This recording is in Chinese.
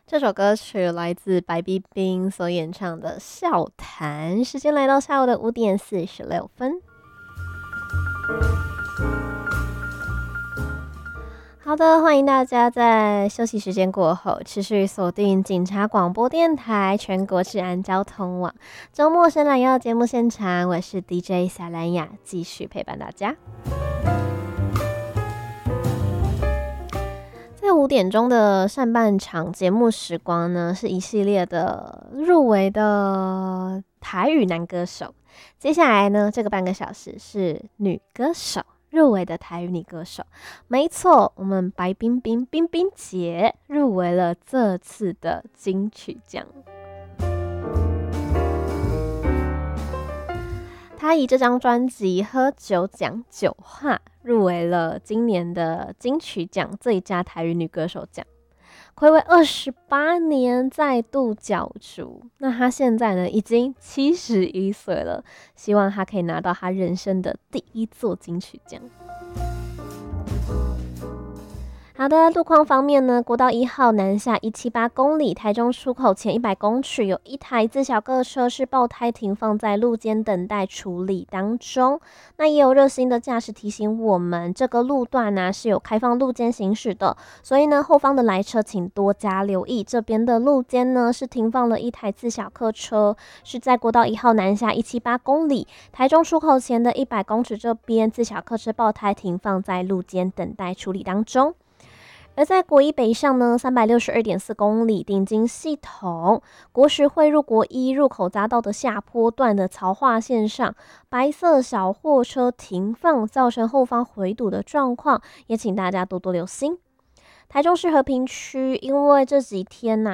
这首歌曲来自白冰冰所演唱的《笑谈》，时间来到下午的5:46。好的，欢迎大家在休息时间过后持续锁定警察广播电台全国治安交通网。周末深蓝药节目现场，我是 DJ 小蓝雅，继续陪伴大家。在5点钟的上半场节目时光呢，是一系列的入围的台语男歌手。接下来呢，这个半个小时是女歌手入围的台语女歌手。没错，我们白冰冰冰冰姐入围了这次的金曲奖。她以这张专辑《喝酒讲酒话》入围了今年的金曲奖最佳台语女歌手奖，睽违28年再度角逐。那她现在呢已经71岁了，希望她可以拿到她人生的第1座金曲奖。好的，路况方面呢，国道1号南下178公里，台中出口前100公尺有一台自小客车是爆胎停放在路肩等待处理当中。那也有热心的驾驶提醒我们，这个路段呢是有开放路肩行驶的，所以呢后方的来车请多加留意。这边的路肩呢是停放了一台自小客车，是在国道1号南下178公里，台中出口前的100公尺这边自小客车爆胎停放在路肩等待处理当中。而在国一北上呢，362.4公里定金系统，国十汇入国一入口匝道的下坡段的槽化线上，白色小货车停放，造成后方回堵的状况，也请大家多多留心。台中市和平区，因为这几天